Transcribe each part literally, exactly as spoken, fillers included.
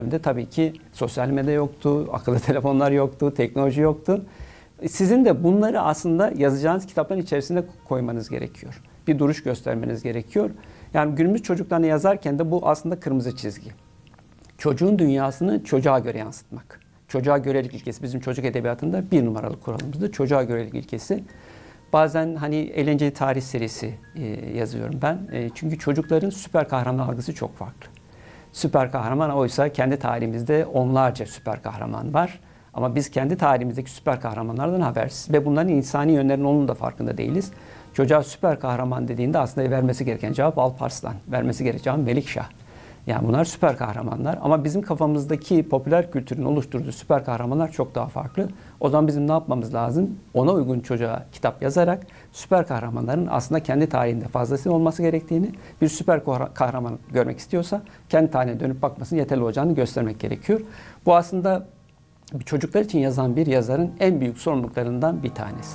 de tabii ki sosyal medya yoktu, akıllı telefonlar yoktu, teknoloji yoktu. Sizin de bunları aslında yazacağınız kitapların içerisinde koymanız gerekiyor. Bir duruş göstermeniz gerekiyor. Yani günümüz çocuklarını yazarken de bu aslında kırmızı çizgi. Çocuğun dünyasını çocuğa göre yansıtmak. Çocuğa görelik ilkesi bizim çocuk edebiyatında bir numaralı kuralımızdır. Çocuğa görelik ilkesi. Bazen hani eğlenceli tarih serisi e, yazıyorum ben. E, çünkü çocukların süper kahraman algısı çok farklı. Süper kahraman oysa kendi tarihimizde onlarca süper kahraman var. Ama biz kendi tarihimizdeki süper kahramanlardan habersiz. Ve bunların insani yönlerinin onun da farkında değiliz. Çocuğa süper kahraman dediğinde aslında vermesi gereken cevap Alparslan. Vermesi gereken cevap Melikşah. Yani bunlar süper kahramanlar. Ama bizim kafamızdaki popüler kültürün oluşturduğu süper kahramanlar çok daha farklı. O zaman bizim ne yapmamız lazım? Ona uygun çocuğa kitap yazarak süper kahramanların aslında kendi tarihinde fazlasıyla olması gerektiğini, bir süper kahraman görmek istiyorsa kendi tarihine dönüp bakmasının yeterli olacağını göstermek gerekiyor. Bu aslında çocuklar için yazan bir yazarın en büyük sorumluluklarından bir tanesi.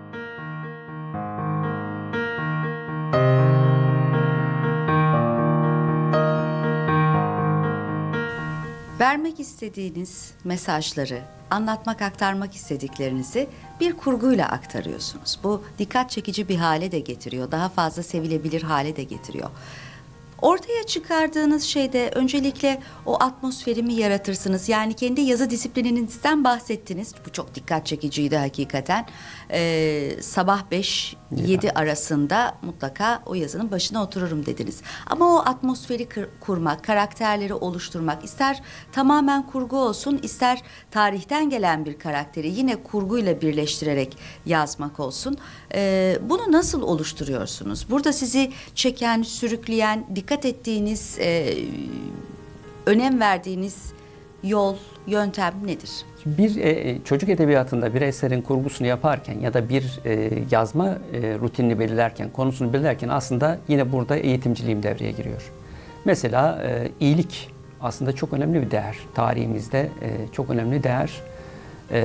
Vermek istediğiniz mesajları, anlatmak, aktarmak istediklerinizi bir kurguyla aktarıyorsunuz. Bu dikkat çekici bir hale de getiriyor, daha fazla sevilebilir hale de getiriyor. Ortaya çıkardığınız şeyde öncelikle o atmosferi mi yaratırsınız? Yani kendi yazı disiplininizden bahsettiniz. Bu çok dikkat çekiciydi hakikaten. Ee, sabah beş yedi arasında mutlaka o yazının başına otururum dediniz. Ama o atmosferi kurmak, karakterleri oluşturmak, ister tamamen kurgu olsun, ister tarihten gelen bir karakteri yine kurguyla birleştirerek yazmak olsun. Ee, bunu nasıl oluşturuyorsunuz? Burada sizi çeken, sürükleyen, dikkat ettiğiniz, e, önem verdiğiniz yol, yöntem nedir? Bir e, çocuk edebiyatında bir eserin kurgusunu yaparken ya da bir e, yazma e, rutinini belirlerken, konusunu belirlerken aslında yine burada eğitimciliğim devreye giriyor. Mesela e, iyilik aslında çok önemli bir değer. Tarihimizde e, çok önemli değer e,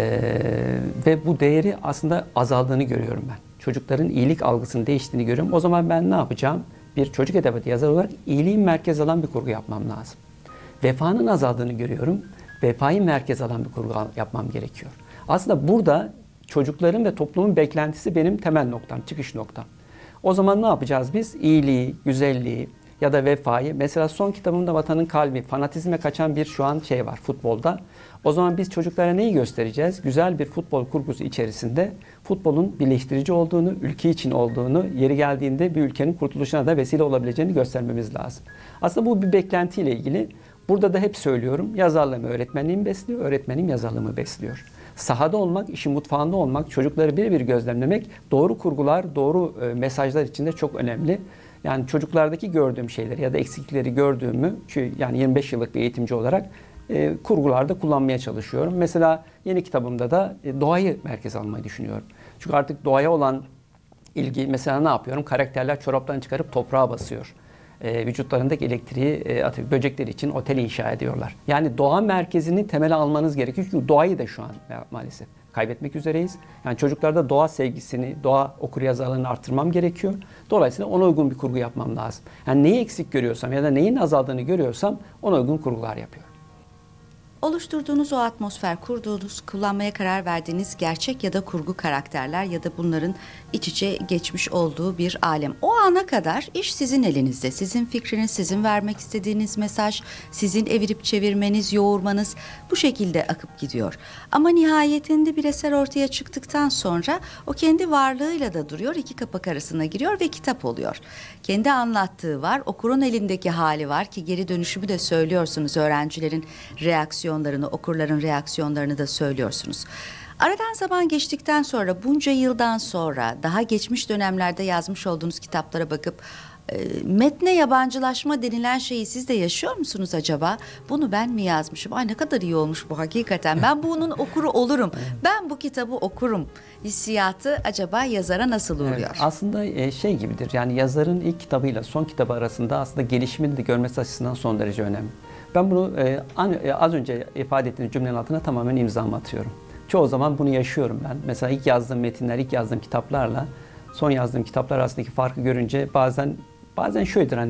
ve bu değeri aslında azaldığını görüyorum ben. Çocukların iyilik algısının değiştiğini görüyorum. O zaman ben ne yapacağım? Bir çocuk edebiyatı yazarı olarak iyiliğin merkez alan bir kurgu yapmam lazım. Vefanın azaldığını görüyorum. Vefayı merkez alan bir kurgu yapmam gerekiyor. Aslında burada çocukların ve toplumun beklentisi benim temel noktam, çıkış noktam. O zaman ne yapacağız biz? İyiliği, güzelliği ya da vefayı. Mesela son kitabımda Vatanın Kalbi, fanatizme kaçan bir şu an şey var futbolda. O zaman biz çocuklara neyi göstereceğiz? Güzel bir futbol kurgusu içerisinde futbolun birleştirici olduğunu, ülke için olduğunu, yeri geldiğinde bir ülkenin kurtuluşuna da vesile olabileceğini göstermemiz lazım. Aslında bu bir beklentiyle ilgili. Burada da hep söylüyorum, yazarlığımı öğretmenliğim besliyor, öğretmenim yazarlığımı besliyor. Sahada olmak, işin mutfağında olmak, çocukları birebir gözlemlemek, doğru kurgular, doğru mesajlar için de çok önemli. Yani çocuklardaki gördüğüm şeyleri ya da eksiklikleri gördüğümü, yani yirmi beş yıllık bir eğitimci olarak e, kurgularda kullanmaya çalışıyorum. Mesela yeni kitabımda da e, doğayı merkeze almayı düşünüyorum. Çünkü artık doğaya olan ilgi, mesela ne yapıyorum? Karakterler çoraptan çıkarıp toprağa basıyor. E, vücutlarındaki elektriği e, atıyor. Böcekler için otel inşa ediyorlar. Yani doğa merkezini temele almanız gerekiyor. Çünkü doğayı da şu an maalesef kaybetmek üzereyiz. Yani çocuklarda doğa sevgisini, doğa okuryazarlığını arttırmam gerekiyor. Dolayısıyla ona uygun bir kurgu yapmam lazım. Yani neyi eksik görüyorsam ya da neyin azaldığını görüyorsam ona uygun kurgular yapıyorum. Oluşturduğunuz o atmosfer, kurduğunuz, kullanmaya karar verdiğiniz gerçek ya da kurgu karakterler ya da bunların iç içe geçmiş olduğu bir alem. O ana kadar iş sizin elinizde. Sizin fikriniz, sizin vermek istediğiniz mesaj, sizin evirip çevirmeniz, yoğurmanız bu şekilde akıp gidiyor. Ama nihayetinde bir eser ortaya çıktıktan sonra o kendi varlığıyla da duruyor, iki kapak arasına giriyor ve kitap oluyor. Kendi anlattığı var, okurun elindeki hali var ki geri dönüşümü de söylüyorsunuz, öğrencilerin reaksiyonlarını, okurların reaksiyonlarını da söylüyorsunuz. Aradan zaman geçtikten sonra, bunca yıldan sonra, daha geçmiş dönemlerde yazmış olduğunuz kitaplara bakıp e, metne yabancılaşma denilen şeyi siz de yaşıyor musunuz acaba? Bunu ben mi yazmışım? Ay ne kadar iyi olmuş bu hakikaten. Ben bunun okuru olurum. Ben bu kitabı okurum. Hissiyatı acaba yazara nasıl oluyor? Evet, aslında şey gibidir. Yani yazarın ilk kitabıyla son kitabı arasında aslında gelişimini de görmesi açısından son derece önemli. Ben bunu e, an, e, az önce ifade ettiğim cümlenin altına tamamen imzamı atıyorum. Çoğu zaman bunu yaşıyorum ben. Mesela ilk yazdığım metinler, ilk yazdığım kitaplarla son yazdığım kitaplar arasındaki farkı görünce bazen bazen şöyledir hani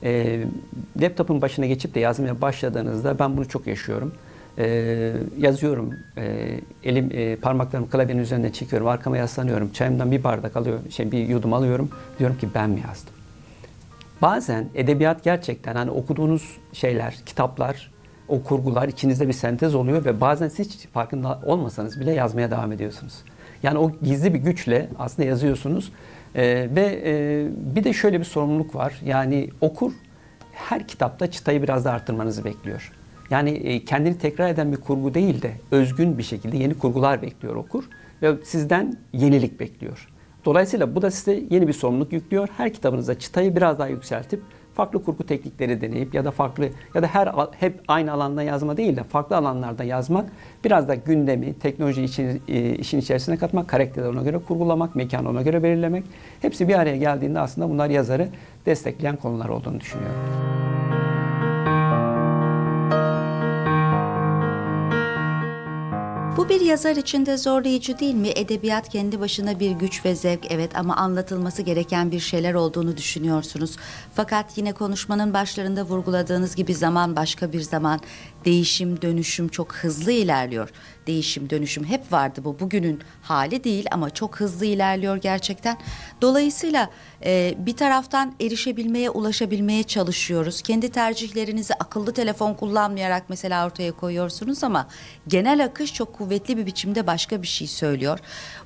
E, laptopun başına geçip de yazmaya başladığınızda ben bunu çok yaşıyorum. E, yazıyorum, e, elim e, parmaklarımı klavyenin üzerine çekiyorum, arkama yaslanıyorum, çayımdan bir bardak alıyorum, şey bir yudum alıyorum, diyorum ki ben mi yazdım? Bazen edebiyat gerçekten hani okuduğunuz şeyler, kitaplar, o kurgular içinizde bir sentez oluyor ve bazen siz hiç farkında olmasanız bile yazmaya devam ediyorsunuz. Yani o gizli bir güçle aslında yazıyorsunuz. Ee, ve e, bir de şöyle bir sorumluluk var. Yani okur her kitapta çıtayı biraz da arttırmanızı bekliyor. Yani e, kendini tekrar eden bir kurgu değil de özgün bir şekilde yeni kurgular bekliyor okur ve sizden yenilik bekliyor. Dolayısıyla bu da size yeni bir sorumluluk yüklüyor. Her kitabınızda çıtayı biraz daha yükseltip farklı kurgu teknikleri deneyip ya da farklı ya da her hep aynı alanda yazma değil de farklı alanlarda yazmak, biraz da gündemi, teknoloji için, işin içerisine katmak, karakterleri ona göre kurgulamak, mekanı ona göre belirlemek, hepsi bir araya geldiğinde aslında bunlar yazarı destekleyen konular olduğunu düşünüyorum. Bu bir yazar için de zorlayıcı değil mi? Edebiyat kendi başına bir güç ve zevk, evet, ama anlatılması gereken bir şeyler olduğunu düşünüyorsunuz. Fakat yine konuşmanın başlarında vurguladığınız gibi zaman başka bir zaman, değişim, dönüşüm çok hızlı ilerliyor. Değişim, dönüşüm hep vardı, bu bugünün hali değil ama çok hızlı ilerliyor gerçekten. Dolayısıyla e, bir taraftan erişebilmeye, ulaşabilmeye çalışıyoruz. Kendi tercihlerinizi akıllı telefon kullanmayarak mesela ortaya koyuyorsunuz ama genel akış çok kuvvetli bir biçimde başka bir şey söylüyor.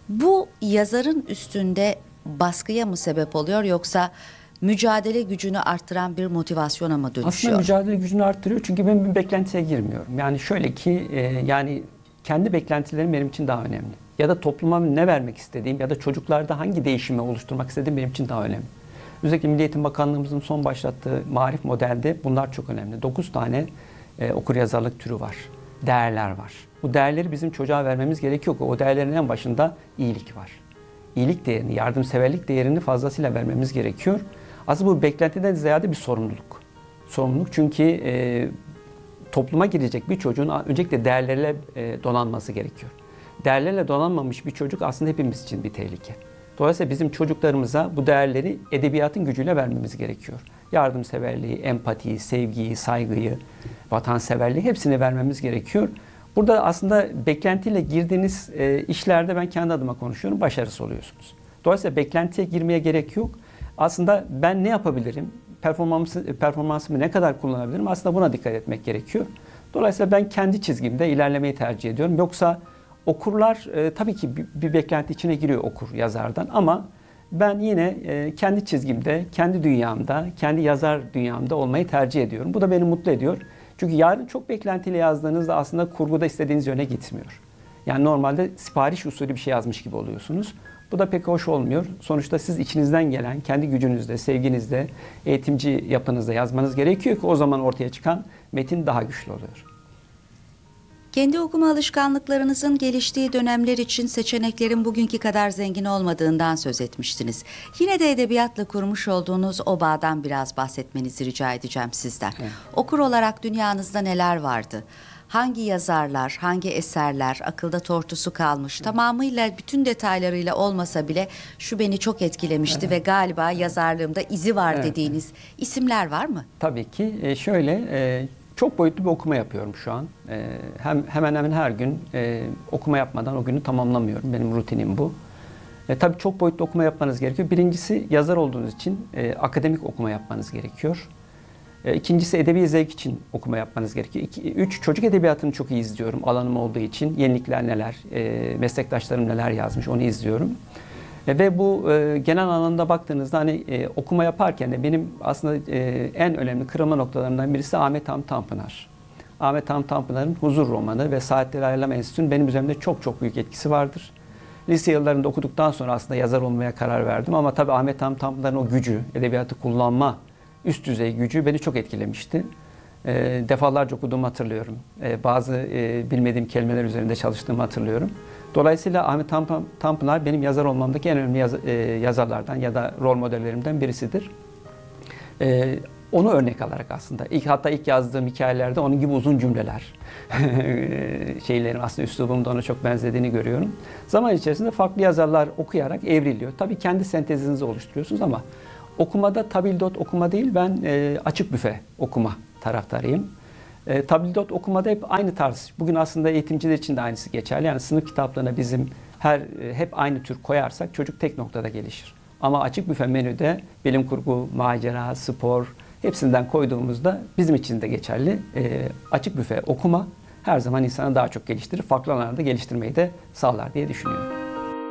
Bu yazarın üstünde baskıya mı sebep oluyor, yoksa mücadele gücünü arttıran bir motivasyona mı dönüşüyor? Aslında mücadele gücünü arttırıyor çünkü ben bir beklentiye girmiyorum. Yani şöyle ki e, yani kendi beklentilerim benim için daha önemli. Ya da topluma ne vermek istediğim ya da çocuklarda hangi değişimi oluşturmak istediğim benim için daha önemli. Özellikle Milli Eğitim Bakanlığımızın son başlattığı Marif modelde bunlar çok önemli. dokuz tane e, okuryazarlık türü var. Değerler var. Bu değerleri bizim çocuğa vermemiz gerekiyor ki o değerlerin en başında iyilik var. İyilik değerini, yardımseverlik değerini fazlasıyla vermemiz gerekiyor. Aslında bu beklentiden ziyade bir sorumluluk. Sorumluluk çünkü e, topluma girecek bir çocuğun öncelikle değerlerle e, donanması gerekiyor. Değerlerle donanmamış bir çocuk aslında hepimiz için bir tehlike. Dolayısıyla bizim çocuklarımıza bu değerleri edebiyatın gücüyle vermemiz gerekiyor. Yardımseverliği, empatiyi, sevgiyi, saygıyı, vatanseverliği hepsini vermemiz gerekiyor. Burada aslında beklentiyle girdiğiniz e, işlerde ben kendi adıma konuşuyorum, başarısız oluyorsunuz. Dolayısıyla beklentiye girmeye gerek yok. Aslında ben ne yapabilirim? Performansı, performansımı ne kadar kullanabilirim? Aslında buna dikkat etmek gerekiyor. Dolayısıyla ben kendi çizgimde ilerlemeyi tercih ediyorum. Yoksa okurlar e, tabii ki bir, bir beklenti içine giriyor okur yazardan ama ben yine e, kendi çizgimde, kendi dünyamda, kendi yazar dünyamda olmayı tercih ediyorum. Bu da beni mutlu ediyor. Çünkü yarın çok beklentiyle yazdığınızda aslında kurguda istediğiniz yöne gitmiyor. Yani normalde sipariş usulü bir şey yazmış gibi oluyorsunuz. Bu da pek hoş olmuyor. Sonuçta siz içinizden gelen, kendi gücünüzde, sevginizde, eğitimci yapınızda yazmanız gerekiyor ki o zaman ortaya çıkan metin daha güçlü oluyor. Kendi okuma alışkanlıklarınızın geliştiği dönemler için seçeneklerin bugünkü kadar zengin olmadığından söz etmiştiniz. Yine de edebiyatla kurmuş olduğunuz o bağdan biraz bahsetmenizi rica edeceğim sizden. Evet. Okur olarak dünyanızda neler vardı? Hangi yazarlar, hangi eserler akılda tortusu kalmış, tamamıyla bütün detaylarıyla olmasa bile şu beni çok etkilemişti evet. ve galiba yazarlığımda izi var evet. dediğiniz isimler var mı? Tabii ki. E şöyle, e, çok boyutlu bir okuma yapıyorum şu an. E, hem hemen hemen her gün e, okuma yapmadan o günü tamamlamıyorum. Benim rutinim bu. E, tabii çok boyutlu okuma yapmanız gerekiyor. Birincisi yazar olduğunuz için e, akademik okuma yapmanız gerekiyor. İkincisi edebi zevk için okuma yapmanız gerekiyor. İki, üç, çocuk edebiyatını çok iyi izliyorum alanım olduğu için. Yenilikler neler, e, meslektaşlarım neler yazmış onu izliyorum. E, ve bu e, genel anlamda baktığınızda hani e, okuma yaparken de benim aslında e, en önemli kırılma noktalarından birisi Ahmet Hamdi Tanpınar. Ahmet Hamdi Tanpınar'ın Huzur romanı ve Saatleri Ayarlama Enstitüsü'nün benim üzerimde çok çok büyük etkisi vardır. Lise yıllarında okuduktan sonra aslında yazar olmaya karar verdim ama tabii Ahmet Hamdi Tanpınar'ın o gücü, edebiyatı kullanma üst düzey gücü beni çok etkilemişti. E, defalarca okuduğumu hatırlıyorum. E, bazı e, bilmediğim kelimeler üzerinde çalıştığımı hatırlıyorum. Dolayısıyla Ahmet Tanpınar benim yazar olmamdaki en önemli yaz, e, yazarlardan ya da rol modellerimden birisidir. E, onu örnek alarak aslında. İlk, hatta ilk yazdığım hikayelerde onun gibi uzun cümleler, şeylerin aslında üslubumda ona çok benzediğini görüyorum. Zaman içerisinde farklı yazarlar okuyarak evriliyor. Tabii kendi sentezinizi oluşturuyorsunuz ama Okumada tabildot okuma değil, ben e, açık büfe okuma taraftarıyım. E, tabildot okumada hep aynı tarz. Bugün aslında eğitimciler için de aynısı geçerli. Yani sınıf kitaplarına bizim her e, hep aynı tür koyarsak çocuk tek noktada gelişir. Ama açık büfe menüde bilim kurgu, macera, spor hepsinden koyduğumuzda bizim için de geçerli. E, açık büfe okuma her zaman insanı daha çok geliştirir, farklı alanlarda geliştirmeyi de sağlar diye düşünüyorum.